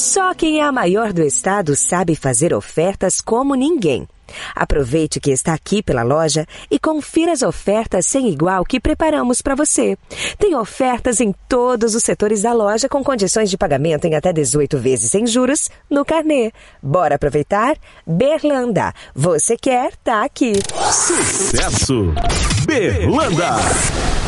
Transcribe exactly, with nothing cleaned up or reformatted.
Só quem é a maior do estado sabe fazer ofertas como ninguém. Aproveite que está aqui pela loja e confira as ofertas sem igual que preparamos para você. Tem ofertas em todos os setores da loja com condições de pagamento em até dezoito vezes sem juros no carnê. Bora aproveitar? Berlanda. Você quer, tá aqui. Sucesso! Berlanda!